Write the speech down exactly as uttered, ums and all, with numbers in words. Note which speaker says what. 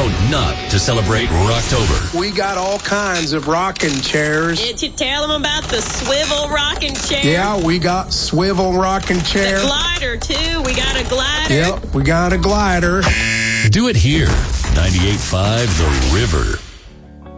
Speaker 1: not to celebrate Rocktober?
Speaker 2: We got all kinds of rocking chairs.
Speaker 3: Did you tell them about the swivel rocking chair?
Speaker 2: Yeah, we got swivel rocking chair.
Speaker 3: The glider, too. We got a glider.
Speaker 2: Yep, we got a glider.
Speaker 1: Do it here. ninety-eight point five The River.